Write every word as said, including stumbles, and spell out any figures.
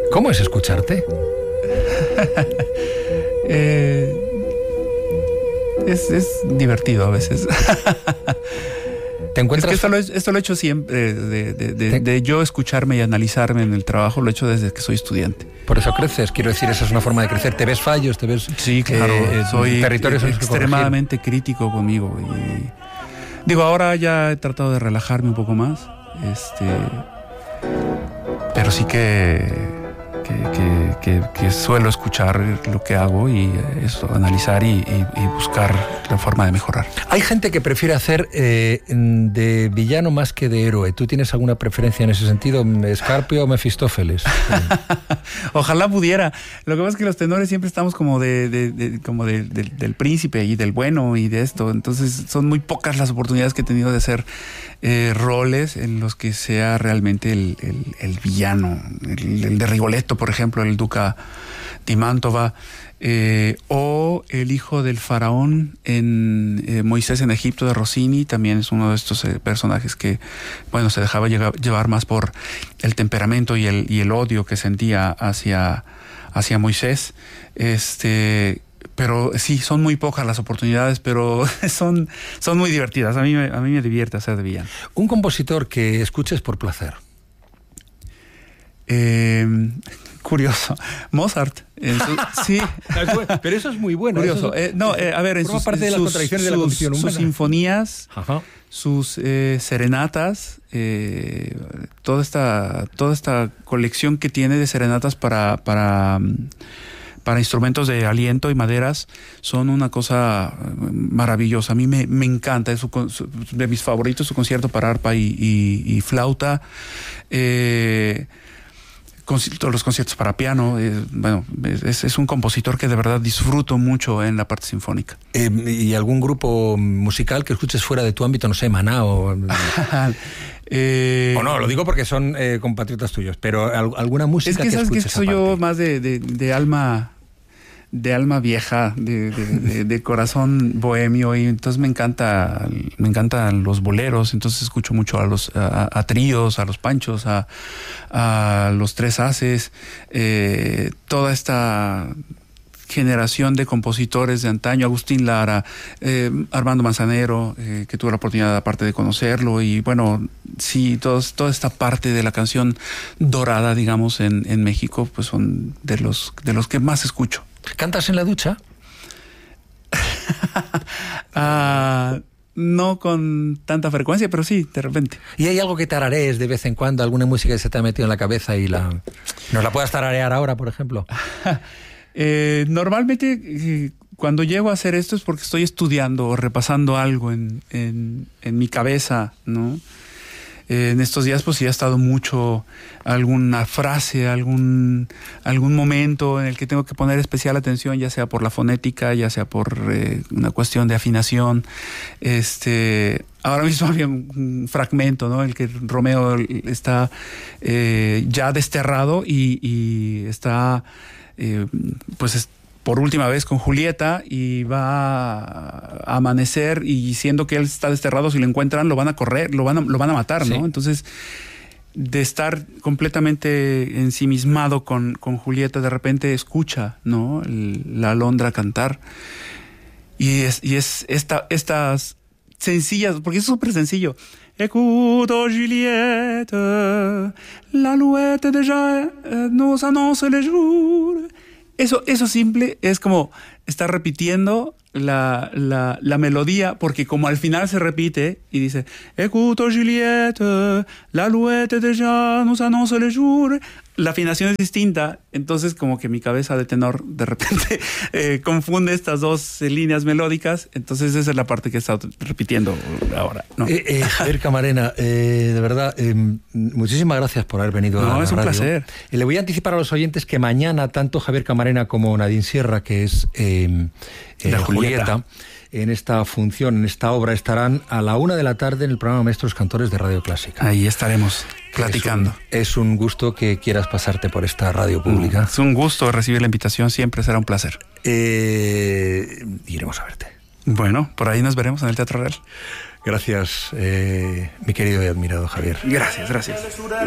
¿Cómo es escucharte? eh, es, es divertido a veces. ¿Te encuentras? Es que esto lo, he, esto lo he hecho siempre, de, de, de, de yo escucharme y analizarme en el trabajo, lo he hecho desde que soy estudiante. Por eso creces, quiero decir, esa es una forma de crecer. ¿Te ves fallos? ¿Te ves? Sí, claro. Eh, soy territorios ex, extremadamente crítico conmigo. Y digo, ahora ya he tratado de relajarme un poco más. Este, pero sí que... Que, que, que, que suelo escuchar lo que hago y eso, analizar y, y, y buscar la forma de mejorar. Hay gente que prefiere hacer eh, de villano más que de héroe. ¿Tú tienes alguna preferencia en ese sentido? ¿Escarpio o Mefistófeles? Ojalá pudiera. Lo que pasa es que los tenores siempre estamos como de, de, de como de, de, del príncipe y del bueno y de esto. Entonces son muy pocas las oportunidades que he tenido de hacer eh, roles en los que sea realmente el, el, el villano, el, el de Rigoletto, por ejemplo, el Duca di Mantova, eh, o el hijo del faraón en eh, Moisés en Egipto de Rossini, también es uno de estos eh, personajes que, bueno, se dejaba llegar, llevar más por el temperamento y el, y el odio que sentía hacia, hacia Moisés. Este, pero sí, son muy pocas las oportunidades, pero son, son muy divertidas. A mí, a mí me divierte hacer de villano. Un compositor que escuches por placer. Eh, curioso. Mozart. En su, sí. Pero eso es muy bueno. Curioso. Es, eh, no, eh, a ver, en sus, parte de las sus, contradicciones sus, de la condición humana. Sus sinfonías, Ajá. sus eh, serenatas, eh, toda esta, toda esta colección que tiene de serenatas para, para, para instrumentos de aliento y maderas son una cosa maravillosa. A mí me, me encanta. Es su, su, de mis favoritos, su concierto para arpa y, y, y flauta. Eh, todos los conciertos para piano, eh, bueno, es, es un compositor que de verdad disfruto mucho en la parte sinfónica. Eh, ¿Y algún grupo musical que escuches fuera de tu ámbito, no sé, Maná o...? eh, o no, lo digo porque son eh, compatriotas tuyos, pero alguna música es que, que sabes escuches que soy aparte. yo más de, de, de alma... de alma vieja, de, de, de, de corazón bohemio, y entonces me encanta, me encantan los boleros, entonces escucho mucho a los a, a tríos, a los panchos, a, a los tres haces, eh, toda esta generación de compositores de antaño, Agustín Lara, eh, Armando Manzanero, eh, que tuve la oportunidad aparte de conocerlo, y bueno, sí, todos, toda esta parte de la canción dorada, digamos, en, en México, pues son de los, de los que más escucho. ¿Cantas en la ducha? uh, no con tanta frecuencia, pero sí, de repente. ¿Y hay algo que tararees de vez en cuando? ¿Alguna música que se te ha metido en la cabeza y la nos la puedas tararear ahora, por ejemplo? eh, normalmente, eh, cuando llego a hacer esto es porque estoy estudiando o repasando algo en, en, en mi cabeza, ¿no? En estos días pues sí ha estado mucho alguna frase, algún, algún momento en el que tengo que poner especial atención, ya sea por la fonética, ya sea por eh, una cuestión de afinación. Este, ahora mismo había un, un fragmento, ¿no? El que Romeo está eh, ya desterrado y, y está eh, pues es, por última vez con Julieta, y va a amanecer, y siendo que él está desterrado, si lo encuentran lo van a correr, lo van a, lo van a matar, ¿no? Sí. Entonces, de estar completamente ensimismado con, con Julieta, de repente escucha, ¿no? El, la alondra cantar, y es, y es esta, estas sencillas, porque es súper sencillo. Écoute, Juliette, l'alouette déjà nous annonce le jour. Eso, eso simple es como estar repitiendo la, la, la melodía, porque como al final se repite y dice Écoute, Juliette, l'alouette déjà nous annonce le jour. La afinación es distinta, entonces como que mi cabeza de tenor de repente eh, confunde estas dos eh, líneas melódicas, entonces esa es la parte que he estado repitiendo ahora, ¿no? Eh, eh, Javier Camarena, eh, de verdad, eh, muchísimas gracias por haber venido no, a la es un radio. placer. Eh, le voy a anticipar a los oyentes que mañana tanto Javier Camarena como Nadine Sierra, que es eh, eh, La Julieta, Julieta, en esta función, en esta obra, estarán a la una de la tarde en el programa Maestros Cantores de Radio Clásica. Ahí estaremos platicando. Es un, es un gusto que quieras pasarte por esta radio pública. Es un gusto recibir la invitación, siempre será un placer. Eh, iremos a verte. Bueno, por ahí nos veremos en el Teatro Real. Gracias, eh, mi querido y admirado Javier. Gracias, gracias.